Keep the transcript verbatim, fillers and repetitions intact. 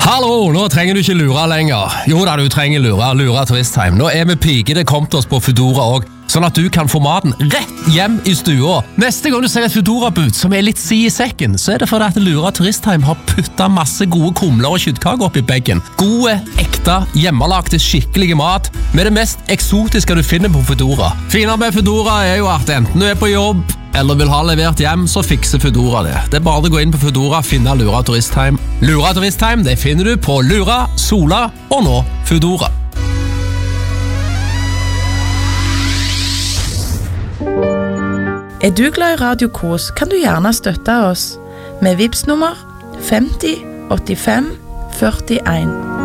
Hallo, nå trenger du ikke lure lenger. Jo da, du trenger lure, lure turisttime. Nå er vi pigene kommet oss på Foodora også, sånn at du kan få maten rett hjem i stua. Neste gang du ser et Foodora-bud som er litt si i sekken, så er det fordi at Lura Turisttime har puttet masse gode kumler og kjøttkaker opp i beggen. Gode, ekte, hjemmelagte, skikkelige mat med det mest eksotiske du finner på Foodora. Finere med Foodora er jo at enten du er på jobb eller vil ha levert hjem, så fikser Foodora det. Det er bare å gå inn på Foodora og finne Lura Turisttime. Lura Turisttime, det finner du på Lura, Sola og nå Foodora. Er du glad i Radio Kos, kan du gjerne støtte oss med Vipps nummer femti åttifem førtien.